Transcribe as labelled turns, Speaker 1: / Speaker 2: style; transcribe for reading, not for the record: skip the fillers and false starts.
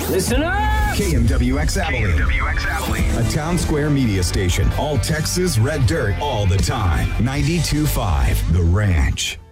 Speaker 1: Listen up!
Speaker 2: KMWX Abilene.
Speaker 3: KMWX Abilene.
Speaker 2: A town square media station. All Texas red dirt all the time. 92.5 The Ranch.